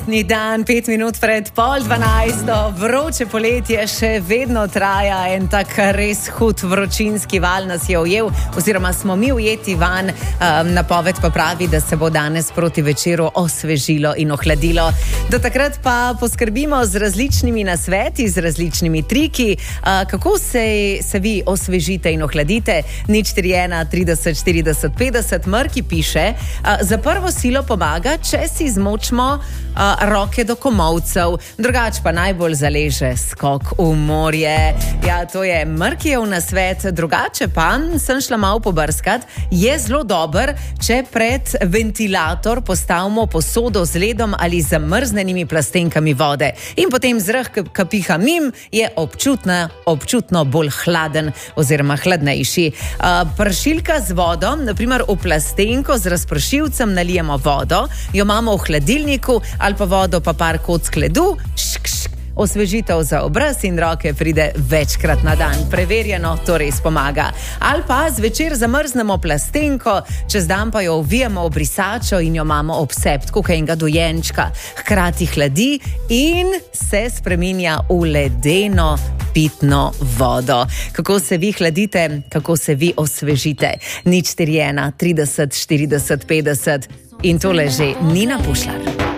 Ni dan, 5 minut pred 11:30, vroče poletje še vedno traja, en tak res hud vročinski val nas je ujel, oziroma smo mi ujeti van. Napoved pa pravi, da se bo danes proti večeru osvežilo in ohladilo. Do takrat pa poskrbimo z različnimi nasveti, z različnimi triki, kako se vi osvežite in ohladite. 041 30 40 50, Mrki piše, za prvo silo pomaga, če si zmočimo roke do komolcev, drugače pa najbolj zaleže skok v morje. Ja, to je Mrkijev nasvet, drugače pa sem šla malo pobrskat, je zelo dober, če pred ventilator postavimo posodo z ledom ali zamrznenimi plastenkami vode in potem zrak, ki piha mim, je občutno bolj hladen oziroma hladnejši. Pršilka z vodo, naprimer v plastenko z razpršilcem nalijemo vodo, jo imamo v hladilniku ali pa vodo pa par kock ledu, osvežitev za obraz in roke pride večkrat na dan. Preverjeno, to res pomaga. Ali pa zvečer zamrznemo plastenko, čez dan pa jo ovijemo v brisačo in jo imamo ob septku enega dojenčka. Hkrati hladi in se spreminja v ledeno pitno vodo. Kako se vi hladite, kako se vi osvežite? 041 30 40 50 in tole že Nina Pušlar.